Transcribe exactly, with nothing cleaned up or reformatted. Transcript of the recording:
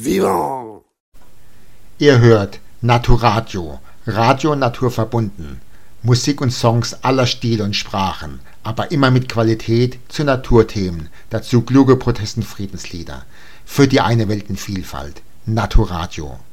Vivant! Ihr hört Naturadio, Radio naturverbunden. Musik und Songs aller Stile und Sprachen, aber immer mit Qualität zu Naturthemen, dazu kluge Protest- und Friedenslieder. Für die eine Welt in Vielfalt. Naturadio.